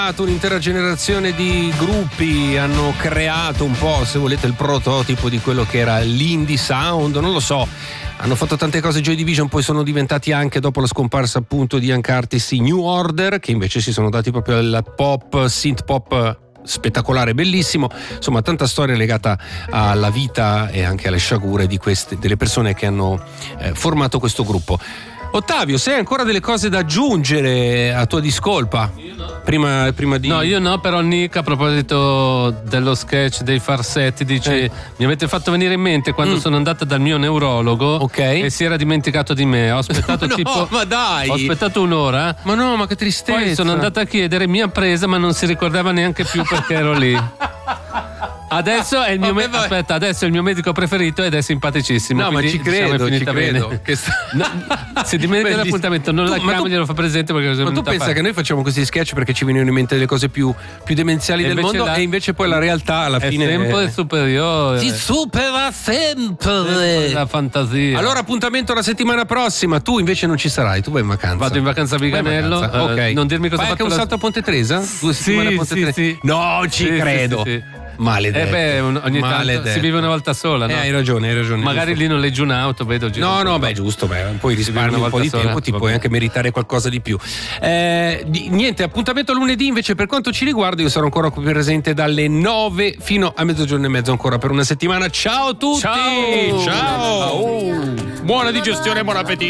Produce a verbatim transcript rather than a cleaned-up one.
Un'intera generazione di gruppi hanno creato un po', se volete, il prototipo di quello che era l'indie sound, non lo so. Hanno fatto tante cose Joy Division, poi sono diventati anche, dopo la scomparsa appunto di Ian Curtis, i New Order, che invece si sono dati proprio al pop, synth pop spettacolare, bellissimo. Insomma, tanta storia legata alla vita e anche alle sciagure di queste, delle persone che hanno eh, formato questo gruppo. Ottavio, se hai ancora delle cose da aggiungere a tua discolpa? Io no. Prima, prima di... No, io no, però Nick, a proposito dello sketch dei farsetti, dice: eh. mi avete fatto venire in mente quando mm. sono andata dal mio neurologo, okay. e si era dimenticato di me. Ho aspettato no, tipo. Ma dai! Ho aspettato un'ora. Ma no, ma che tristezza! Poi sono andata a chiedere, mi ha presa, ma non si ricordava neanche più perché ero lì. Adesso è il mio me- aspetta, adesso è il mio medico preferito ed è simpaticissimo. No, ma ci credo, diciamo, ci credo. Bene. Che sta... no, si dimentica l'appuntamento, non la chiamo, glielo fa presente perché ma tu pensa fare. Che noi facciamo questi sketch perché ci vengono in mente delle cose più, più demenziali e del mondo la... e invece poi la realtà alla è fine sempre è... superiore. Si supera sempre la fantasia. Allora appuntamento la settimana prossima. Tu invece non ci sarai, tu vai in vacanza. Vado in vacanza a Viganello. Vacanza. Uh, ok. Non dirmi cosa fai anche la... un salto a Ponte Tresa? Due settimane sì, a Ponte sì, Tresa? sì. No, ci sì, credo. Sì, sì, sì. Maledetto. Eh beh, ogni Maledetto. tanto si vive una volta sola, no? Eh, hai ragione, hai ragione. Magari giusto. lì noleggi un'auto, vedo. No, no, beh, giusto, beh, poi risparmi un po' di sola, tempo, ti puoi anche meritare qualcosa di più. Eh, di, niente, appuntamento lunedì invece per quanto ci riguarda, io sarò ancora qui presente dalle nove fino a mezzogiorno e mezzo ancora per una settimana. Ciao a tutti! Ciao! Ciao! Ciao. Buona digestione, buon appetito!